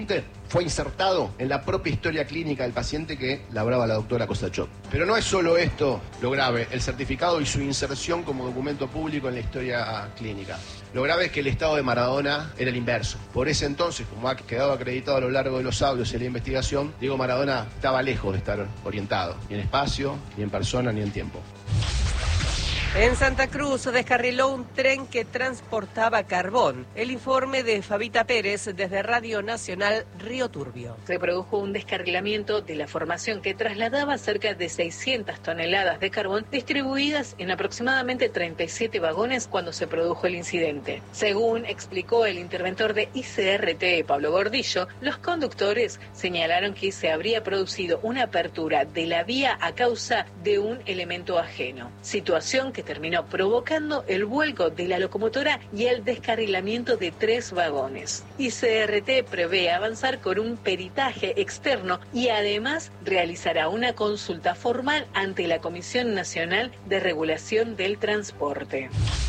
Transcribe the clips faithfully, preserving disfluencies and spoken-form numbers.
fue insertado en la propia historia clínica del paciente que labraba la doctora Costachov. Pero no es solo esto lo grave, el certificado y su inserción como documento público en la historia clínica. Lo grave es que el estado de Maradona era el inverso. Por ese entonces, como ha quedado acreditado a lo largo de los audios y la investigación, Diego Maradona estaba lejos de estar orientado, ni en espacio, ni en persona, ni en tiempo. En Santa Cruz descarriló un tren que transportaba carbón. El informe de Fabita Pérez desde Radio Nacional Río Turbio. Se produjo un descarrilamiento de la formación que trasladaba cerca de seiscientas toneladas de carbón distribuidas en aproximadamente treinta y siete vagones cuando se produjo el incidente. Según explicó el interventor de I C R T, Pablo Gordillo, los conductores señalaron que se habría producido una apertura de la vía a causa de un elemento ajeno. Situación que terminó provocando el vuelco de la locomotora y el descarrilamiento de tres vagones. I C R T prevé avanzar con un peritaje externo y además realizará una consulta formal ante la Comisión Nacional de Regulación del Transporte.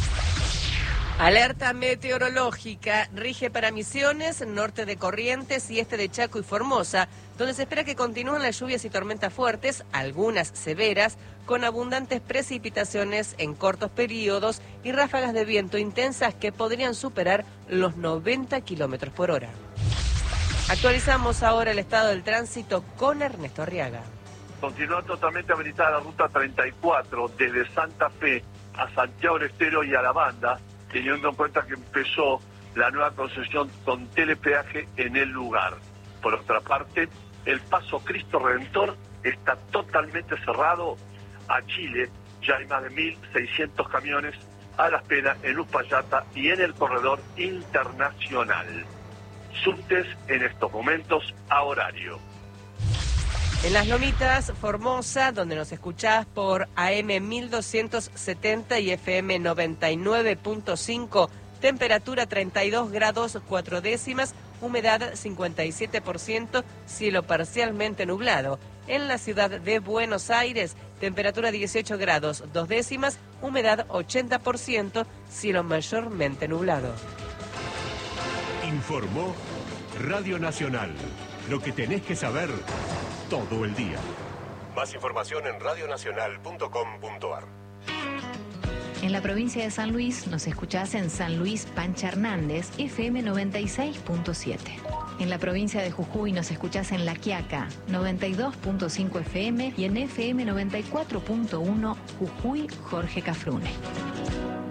Alerta meteorológica rige para Misiones, norte de Corrientes y este de Chaco y Formosa, donde se espera que continúen las lluvias y tormentas fuertes, algunas severas, con abundantes precipitaciones en cortos periodos y ráfagas de viento intensas que podrían superar los noventa kilómetros por hora. Actualizamos ahora el estado del tránsito con Ernesto Arriaga. Continúa totalmente habilitada la ruta treinta y cuatro desde Santa Fe a Santiago del Estero y a La Banda, teniendo en cuenta que empezó la nueva concesión con telepeaje en el lugar. Por otra parte, el paso Cristo Redentor está totalmente cerrado a Chile. Ya hay más de mil seiscientos camiones a la espera en Uspallata y en el corredor internacional. Subtes en estos momentos a horario. En Las Lomitas, Formosa, donde nos escuchás por A M mil doscientos setenta y F M noventa y nueve punto cinco, temperatura treinta y dos grados cuatro décimas, humedad cincuenta y siete por ciento, cielo parcialmente nublado. En la ciudad de Buenos Aires, temperatura dieciocho grados dos décimas, humedad ochenta por ciento, cielo mayormente nublado. Informó Radio Nacional. Lo que tenés que saber todo el día. Más información en radio nacional punto com punto a r. En la provincia de San Luis nos escuchás en San Luis Pancha Hernández, F M noventa y seis punto siete. En la provincia de Jujuy nos escuchás en La Quiaca, noventa y dos punto cinco F M y en F M noventa y cuatro punto uno Jujuy Jorge Cafrune.